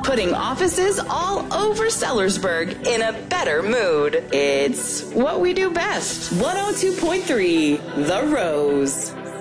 putting offices all over Sellersburg in a better mood. It's what we do best. 102.3 The Rose.